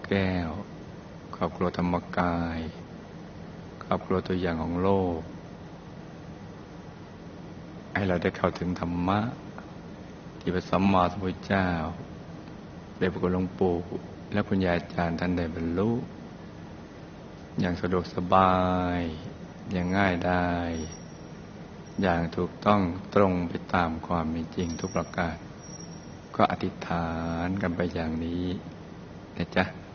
แก้วครอบครัวธรรมกายครอบครัวตัวอย่างของโลกให้เราได้เข้าถึงธรรมะที่พระสัมมาสัมพุทธเจ้าได้ประกาศหลวงปู่และคุณยายอาจารย์ท่านได้บรรลุอย่างสะดวกสบายอย่างง่ายได้อย่างถูกต้องตรงไปตามความเป็นจริงทุกประการก็อธิษฐานกันไปอย่างนี้นะจ๊ะ